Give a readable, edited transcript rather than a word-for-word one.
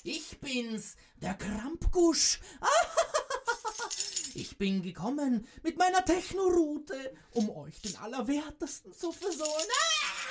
Ich bin's, der Krampgusch. Ich bin gekommen mit meiner Techno-Route, um euch den Allerwertesten zu versohlen.